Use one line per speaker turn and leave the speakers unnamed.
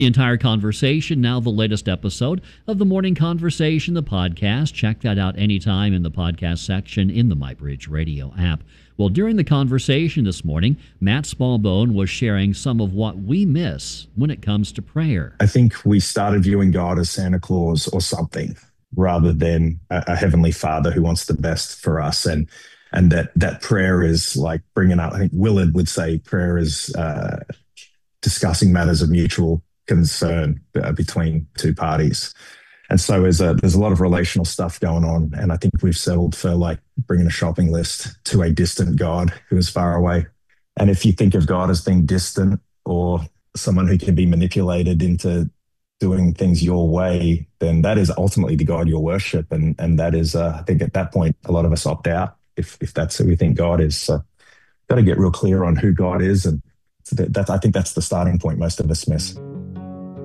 The entire conversation, now the latest episode of the Morning Conversation, the podcast. Check that out anytime in the podcast section in the MyBridge Radio app. Well, during the conversation this morning, Matt Smallbone was sharing some of what we miss when it comes to prayer.
I think we started viewing God as Santa Claus or something rather than a heavenly Father who wants the best for us. And that prayer is like bringing up, I think Willard would say prayer is discussing matters of mutual concern between two parties. And so there's a lot of relational stuff going on. And I think we've settled for like bringing a shopping list to a distant God who is far away. And if you think of God as being distant or someone who can be manipulated into doing things your way, then that is ultimately the God you'll worship. And that is, I think at that point, a lot of us opt out if that's who we think God is. So got to get real clear on who God is. And I think that's the starting point most of us miss.